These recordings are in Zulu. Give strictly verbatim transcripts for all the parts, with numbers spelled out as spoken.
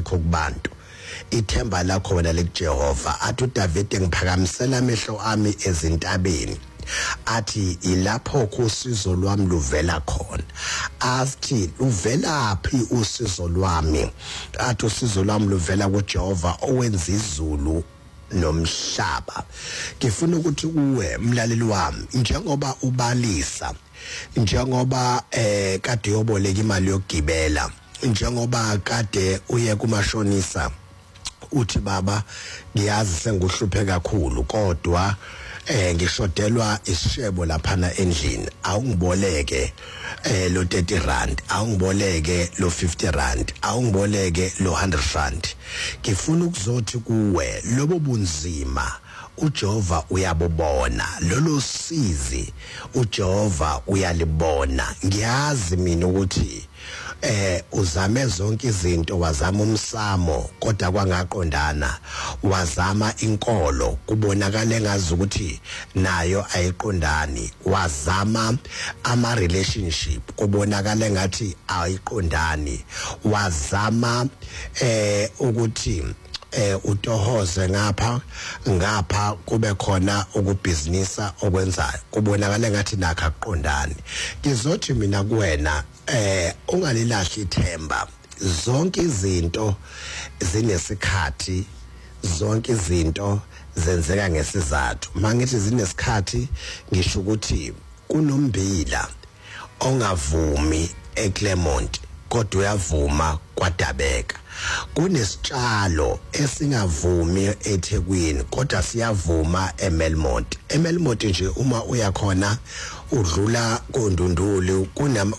asikho kubantu ithemba lakho wena lekuJehova. Athi uDavid ngiphakamisela amehlo ami ezintabeni athi ilapho usizo lwami luvela khona. Athi luvelaphi usizo lwami? Athi usizo lwami luvela kuJehova owenza izulu nomhlaba. Ngifuna ukuthi uwe mlaleli wami njengoba ubalisa, njengoba eh kade yoboleka imali yokugibela, njengoba kade uye kumashonisa uthi baba ngiyazi senguhluphe kakhulu kodwa eh ngishodelwa isishebo laphana endlini, awungiboleke eh lo thirty rand, awungiboleke lo fifty rand, awungiboleke lo one hundred rand. Ngifuna ukuzothi kuwe lobo bunzima uJehova uyabubona, lolo sizi uJehova uyalibona. Ngiyazi mina ukuthi eh uzame zonke izinto, wazama umsamo kodwa kwangaqondana, wazama inkolo kubonakala engazi ukuthi nayo ayiqondani, wazama ama relationship kubonakala engathi ayiqondani, wazama eh ukuthi eh utohoze ngapha ngapha kube khona ukubhizinisa okwenzayo kubonakala ngathi nakho akuqondani. Ngizothi mina kuwena eh ungalilahli ithemba, zonke izinto zinesikhathi, zonke izinto zenzeka ngesizathu. Mangithi zinesikhathi ngisho ukuthi kunombila ongavumi eClermont kodwa uyavuma kwaDabeka, kunesitshalo esingavumi eThekwini kodwa siyavuma eMelmont. eMelmont nje uma uyakhona udlula koNdundulu kunama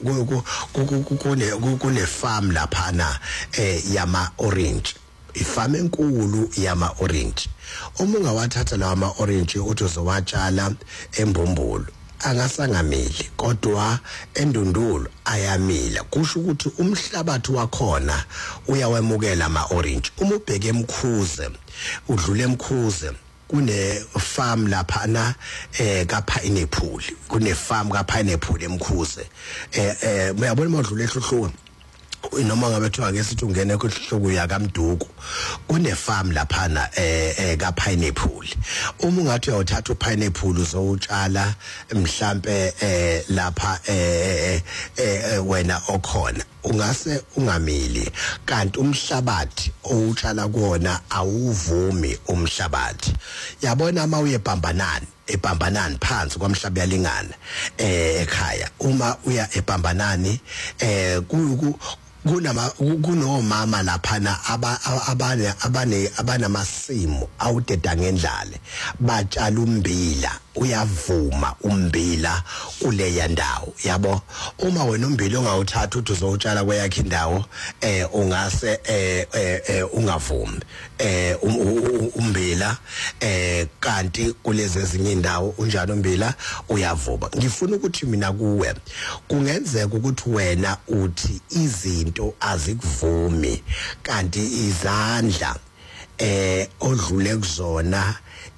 kune kune farm laphana eh yama orange, ifarm enkulu yama orange. Uma ungawathatha lawa ama orange uthi uzowatshala eMbombolo angasangamili kodwa eNdundulu ayamila, kusho ukuthi umhlabathi wakhona uyawemukela ama orange. Uma ubheke eMkhuze udlule eMkhuze kune farm laphana eh ka pineapple, kune farm ka pineapple eMkhuze eh eh uyabona modlule ehluhluka noma ngabe kuthiwa ke sithi ungene kuhluku yakamduku kune farm laphana eh eh ka pineapple. Uma ungathi uyawuthatha upineapple uzowutshala mhlambe eh lapha eh eh wena okhona ungase ungamili, kanti umhlabathi owutshala kuona awuvumi umhlabathi. Yabona uma uye eBhambanani, eBhambanani phansi kwamhlaba yalingana eh ekhaya, uma uya eBhambanani eh ku kunama kunomama laphana abane abane abanamasimu awudeda ngendlale batshala umbila, uyavuma umbila kule yandawo. Yabo uma wena umbila ongawuthatha uthi uzowutshala kweyakhe indawo eh ungase eh eh ungavumi eh umbila eh kanti kulezi ezinye indawo unjalo umbila uyavuma. Ngifuna ukuthi mina kuwe kungenzeka ukuthi wena uthi izinto azikuvumi kanti izandla eh odlule kuzona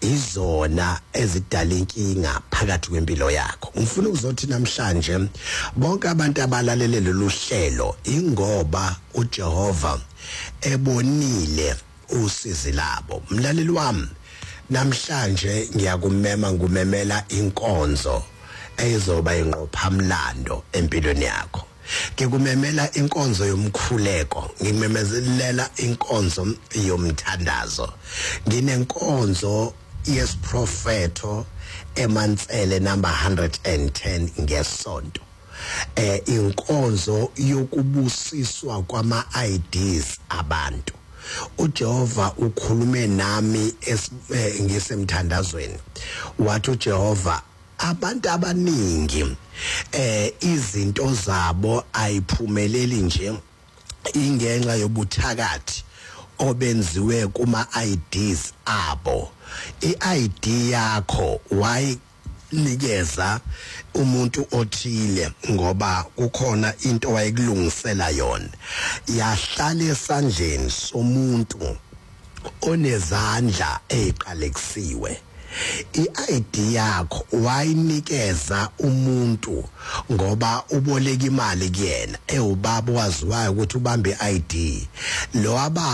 izona ezidala inkinga phakathi kwempilo yakho. Ngifuna ukuzothi namhlanje bonke abantu abalalele lolu hlelo ingoba uJehova ebonile usizi labo. Mlaleli wami, namhlanje ngiyakumema ngumemela inkonzo ezoba inqophamlando empilweni yakho. Ngikumemela inkonzo yomkhuleko, ngimemezelela inkonzo yomthandazo, nginenkonzo yesiprofeto eMantsele number one hundred ten ngesonto. Eh inkonzo yokubusiswa kwama I Ds abantu. uJehova ukhulume nami ngisemthandazweni. Wathi uJehova abantu abaningi eh izinto zabo ayiphumeleli nje ingenxa yobuthakathi obenziwe kuma I Ds abo. I D yakho why nikeza umuntu othile ngoba kukhona into wayekulungisela yona, yahlala esandleni somuntu onezandla eziqalekisiwe. I D yakho wayinikeza umuntu ngoba uboleka imali kuyena ewubaba waziwayo ukuthi ubambe I D lo aba